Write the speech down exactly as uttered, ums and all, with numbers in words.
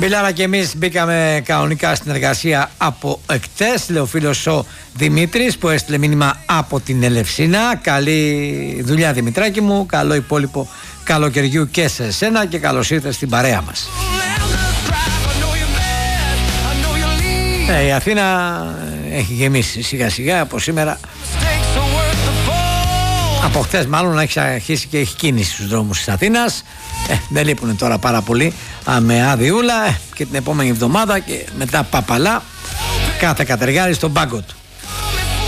Μπιλάρα και εμείς μπήκαμε κανονικά στην εργασία από εκτές, λέει ο φίλος ο Δημήτρης που έστειλε μήνυμα από την Ελευσίνα. Καλή δουλειά Δημητράκη μου, καλό υπόλοιπο καλοκαιριού και σε εσένα και καλώς ήρθες στην παρέα μας. Ε, η Αθήνα έχει γεμίσει σιγά σιγά από σήμερα. Από χτες μάλλον έχει αρχίσει και έχει κίνηση στους δρόμους της Αθήνας. Ε, δεν λείπουν τώρα πάρα πολύ α, με άδειούλα ε, και την επόμενη εβδομάδα και μετά παπαλά κάθε κατεργάρι στον πάγκο του.